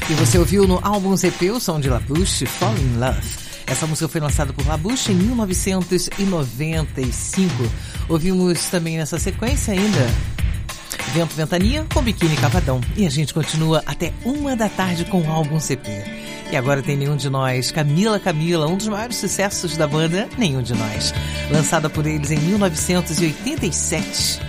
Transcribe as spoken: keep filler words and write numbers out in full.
E você ouviu no álbum Z P o som de Labouche, Fall in Love. Essa música foi lançada por Labouche em mil novecentos e noventa e cinco. Ouvimos também nessa sequência ainda Vento Ventania com Biquíni Cavadão. E a gente continua até uma da tarde com o álbum C P. E agora tem Nenhum de Nós, Camila Camila, um dos maiores sucessos da banda Nenhum de Nós. Lançada por eles em mil novecentos e oitenta e sete.